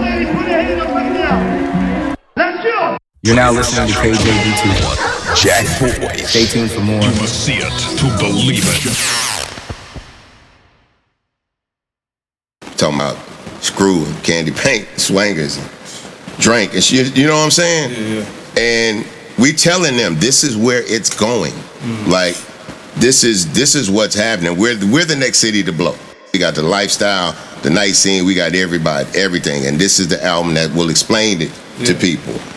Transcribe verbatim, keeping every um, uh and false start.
You're now listening to K J V T. Jack Boys. Stay tuned for more. You must see it to believe it. Talking about screw, candy paint, swangers, drink, and shit. You know what I'm saying? Yeah, yeah. And we telling them this is where it's going. Mm. Like this is this is what's happening. We're we're the next city to blow. We got the lifestyle, the night scene. We got everybody, everything, and this is the album that will explain it yeah. to people.